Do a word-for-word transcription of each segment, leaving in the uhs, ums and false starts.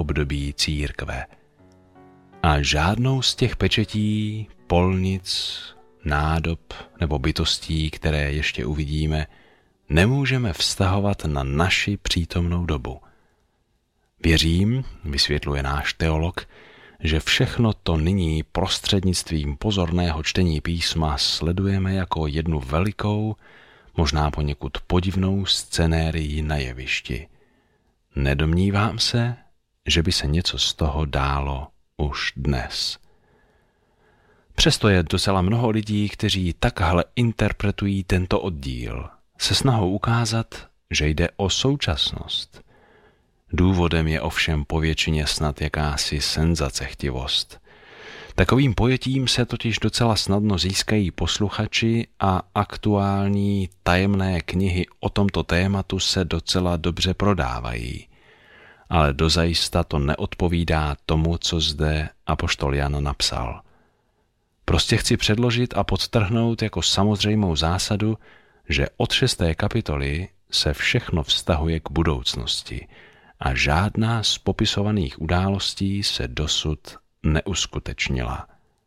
období církve. A žádnou z těch pečetí, polnic, nádob nebo bytostí, které ještě uvidíme, nemůžeme vztahovat na naši přítomnou dobu. Věřím, vysvětluje náš teolog, že všechno to nyní prostřednictvím pozorného čtení písma sledujeme jako jednu velikou, možná poněkud podivnou scenérii na jevišti. Nedomnívám se, že by se něco z toho dálo už dnes. Přesto je docela mnoho lidí, kteří takhle interpretují tento oddíl, se snahou ukázat, že jde o současnost. Důvodem je ovšem povětšině snad jakási senzacechtivost. Takovým pojetím se totiž docela snadno získají posluchači a aktuální tajemné knihy o tomto tématu se docela dobře prodávají. Ale dozajista to neodpovídá tomu, co zde apoštol Jan napsal. Prostě chci předložit a podtrhnout jako samozřejmou zásadu, že od šesté kapitoly se všechno vztahuje k budoucnosti a žádná z popisovaných událostí se dosud neuskutečnila.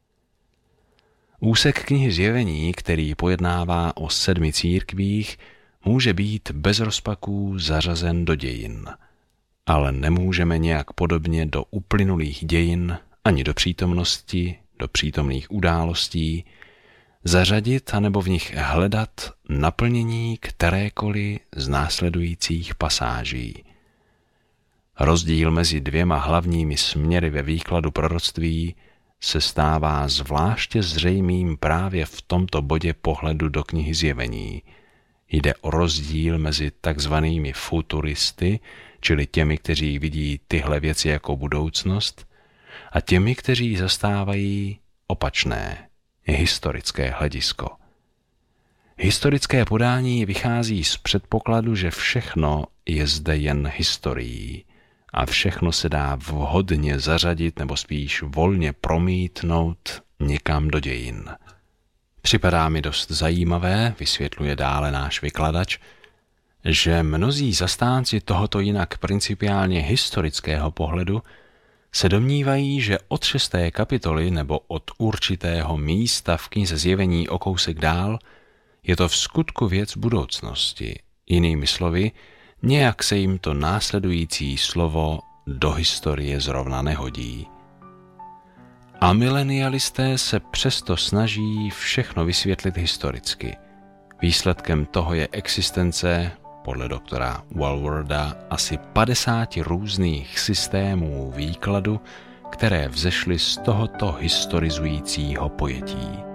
Úsek knihy Zjevení, který pojednává o sedmi církvích, může být bez rozpaků zařazen do dějin, ale nemůžeme nějak podobně do uplynulých dějin ani do přítomnosti, do přítomných událostí zařadit anebo v nich hledat naplnění kterékoliv z následujících pasáží. Rozdíl mezi dvěma hlavními směry ve výkladu proroctví se stává zvláště zřejmým právě v tomto bodě pohledu do knihy Zjevení. Jde o rozdíl mezi takzvanými futuristy, čili těmi, kteří vidí tyhle věci jako budoucnost, a těmi, kteří zastávají opačné, historické hledisko. Historické podání vychází z předpokladu, že všechno je zde jen historií a všechno se dá vhodně zařadit nebo spíš volně promítnout někam do dějin. Připadá mi dost zajímavé, vysvětluje dále náš vykladač, že mnozí zastánci tohoto jinak principiálně historického pohledu se domnívají, že od šesté kapitoly nebo od určitého místa v knize Zjevení o kousek dál je to v skutku věc budoucnosti. Jinými slovy, nějak se jim to následující slovo do historie zrovna nehodí. A milenialisté se přesto snaží všechno vysvětlit historicky. Výsledkem toho je existence, podle doktora Walwarda, asi padesáti různých systémů výkladu, které vzešly z tohoto historizujícího pojetí.